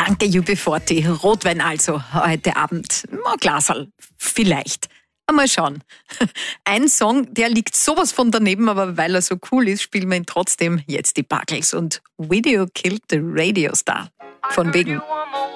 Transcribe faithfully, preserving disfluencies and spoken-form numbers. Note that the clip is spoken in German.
Danke, U B vierzig. Rotwein also heute Abend. Ein Glaserl, vielleicht. Mal schauen. Ein Song, der liegt sowas von daneben, aber weil er so cool ist, spielen wir ihn trotzdem. Jetzt die Buggles und Video Killed the Radio Star. Von wegen.